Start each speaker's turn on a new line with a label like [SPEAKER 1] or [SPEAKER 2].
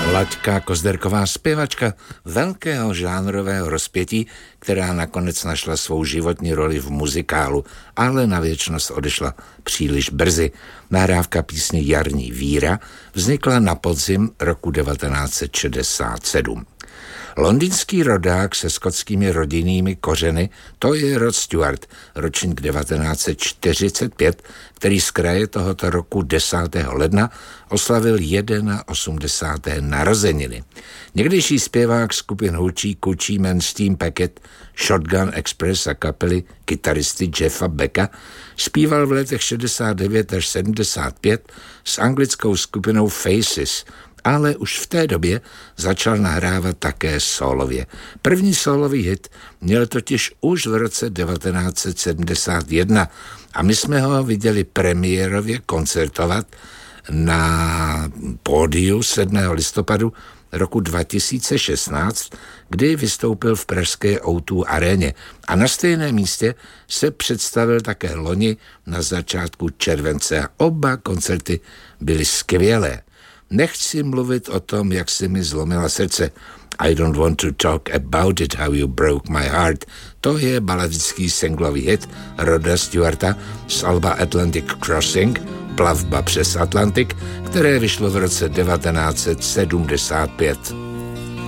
[SPEAKER 1] Laďka Kozderková, zpěvačka velkého žánrového rozpětí, která nakonec našla svou životní roli v muzikálu, ale na věčnost odešla příliš brzy. Nahrávka písně Jarní víra vznikla na podzim roku 1967. Londýnský rodák se skotskými rodinnými kořeny, to je Rod Stewart, ročník 1945, který z kraje tohoto roku 10. ledna oslavil 81. narozeniny. Někdejší zpěvák skupin Hoochie Coochie Men, Steam Packet, Shotgun Express a kapely kytaristy Jeffa Becka zpíval v letech 69 až 75 s anglickou skupinou Faces, ale už v té době začal nahrávat také sólově. První sólový hit měl totiž už v roce 1971 a my jsme ho viděli premiérově koncertovat na pódiu 7. listopadu roku 2016, kdy vystoupil v pražské O2 aréně a na stejném místě se představil také loni na začátku července a oba koncerty byly skvělé. Nechci mluvit o tom, jak si mi zlomila srdce. I don't want to talk about it, how you broke my heart. To je baladický singlový hit Roda Stewarta z alba Atlantic Crossing, Plavba přes Atlantik, které vyšlo v roce 1975.